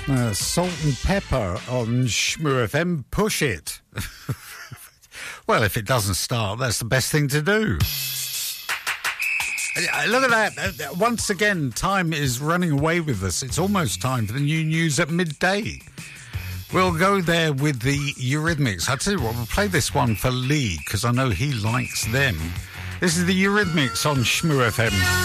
Salt and Pepper on Shmoo FM. Push it. Well, if it doesn't start, that's the best thing to do. Look at that. Once again, time is running away with us. It's almost time for the new news at midday. We'll go there with the Eurythmics. I'll tell you what, we'll play this one for Lee, because I know he likes them. This is the Eurythmics on Shmoo FM.